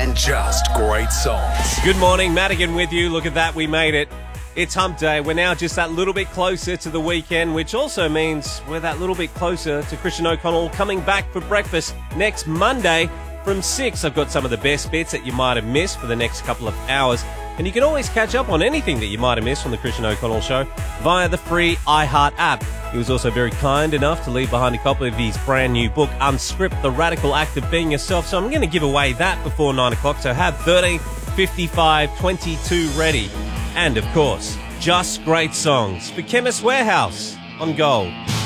than just great songs. Good morning, Madigan with you. Look at that, we made it. It's hump day. We're now just that little bit closer to the weekend, which also means we're that little bit closer to Christian O'Connell coming back for breakfast next Monday from 6. I've got some of the best bits that you might have missed for the next couple of hours. And you can always catch up on anything that you might have missed from the Christian O'Connell Show via the free iHeart app. He was also very kind enough to leave behind a copy of his brand new book, Unscript, The Radical Act of Being Yourself. So I'm going to give away that before 9 o'clock. So have 13, 55, 22 ready. And, of course, just great songs for Chemist Warehouse on Gold.